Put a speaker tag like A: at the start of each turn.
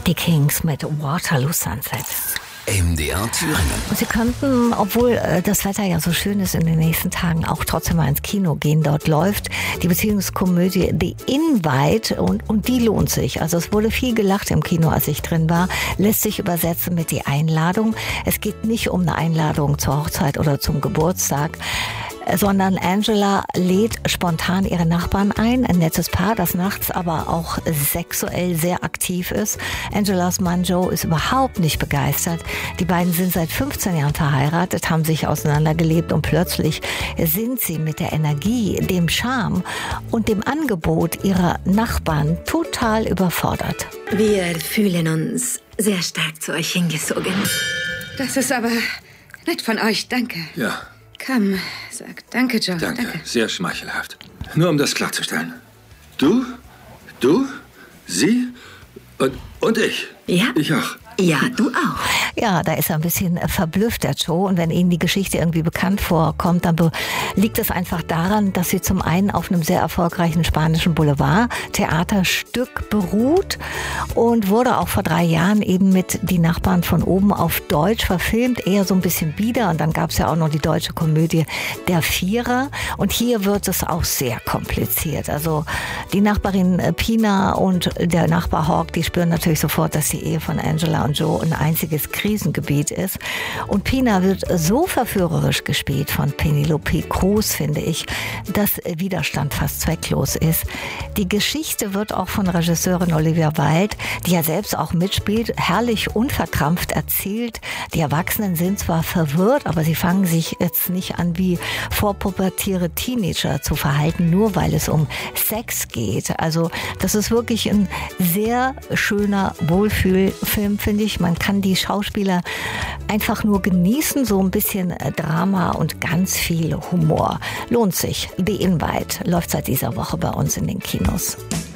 A: Die Kings mit Waterloo Sunset.
B: MDR Thüringen.
A: Und Sie könnten, obwohl das Wetter ja so schön ist in den nächsten Tagen, auch trotzdem mal ins Kino gehen. Dort läuft die Beziehungskomödie The Invite und die lohnt sich. Also es wurde viel gelacht im Kino, als ich drin war. Lässt sich übersetzen mit die Einladung. Es geht nicht um eine Einladung zur Hochzeit oder zum Geburtstag, sondern Angela lädt spontan ihre Nachbarn ein. Ein nettes Paar, das nachts aber auch sexuell sehr aktiv ist. Angelas Mann Joe ist überhaupt nicht begeistert. Die beiden sind seit 15 Jahren verheiratet, haben sich auseinandergelebt und plötzlich sind sie mit der Energie, dem Charme und dem Angebot ihrer Nachbarn total überfordert.
C: Wir fühlen uns sehr stark zu euch hingezogen.
D: Das ist aber nett von euch, danke.
E: Ja.
D: Komm, sag danke, Joe.
E: Danke, sehr schmeichelhaft. Nur um das klarzustellen. Du, sie und ich.
C: Ja?
E: Ich auch.
C: Ja, du auch.
A: Ja, da ist er ein bisschen verblüfft, der Joe. Und wenn Ihnen die Geschichte irgendwie bekannt vorkommt, dann liegt es einfach daran, dass sie zum einen auf einem sehr erfolgreichen spanischen Boulevard-Theaterstück beruht und wurde auch vor 3 Jahren eben mit Die Nachbarn von oben auf Deutsch verfilmt, eher so ein bisschen bieder. Und dann gab es ja auch noch die deutsche Komödie Der Vierer. Und hier wird es auch sehr kompliziert. Also die Nachbarin Pina und der Nachbar Hawk, die spüren natürlich sofort, dass die Ehe von Angela und Joe ein einziges Krisengebiet ist. Und Pina wird so verführerisch gespielt von Penelope Cruz, finde ich, dass Widerstand fast zwecklos ist. Die Geschichte wird auch von Regisseurin Olivia Wilde, die ja selbst auch mitspielt, herrlich unverkrampft erzählt. Die Erwachsenen sind zwar verwirrt, aber sie fangen sich jetzt nicht an, wie vorpubertiere Teenager zu verhalten, nur weil es um Sex geht. Also das ist wirklich ein sehr schöner Wohlfühlfilm, finde ich. Man kann die Schauspieler einfach nur genießen, so ein bisschen Drama und ganz viel Humor. Lohnt sich. The Invite läuft seit dieser Woche bei uns in den Kinos.